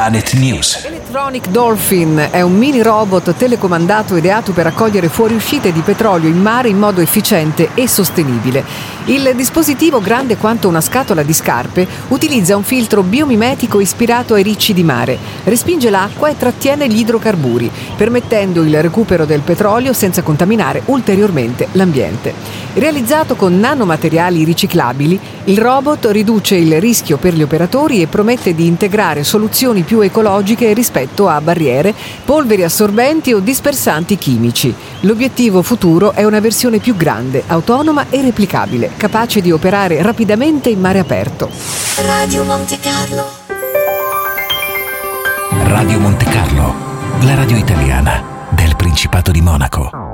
Planet News. Electronic Dolphin è un mini robot telecomandato ideato per raccogliere fuoriuscite di petrolio in mare in modo efficiente e sostenibile. Il dispositivo, grande quanto una scatola di scarpe, utilizza un filtro biomimetico ispirato ai ricci di mare, respinge l'acqua e trattiene gli idrocarburi, permettendo il recupero del petrolio senza contaminare ulteriormente l'ambiente. Realizzato con nanomateriali riciclabili, il robot riduce il rischio per gli operatori e promette di integrare soluzioni più ecologiche rispetto a barriere, polveri assorbenti o dispersanti chimici. L'obiettivo futuro è una versione più grande, autonoma e replicabile, capace di operare rapidamente in mare aperto. Radio Monte Carlo. Radio Monte Carlo, la radio italiana del Principato di Monaco.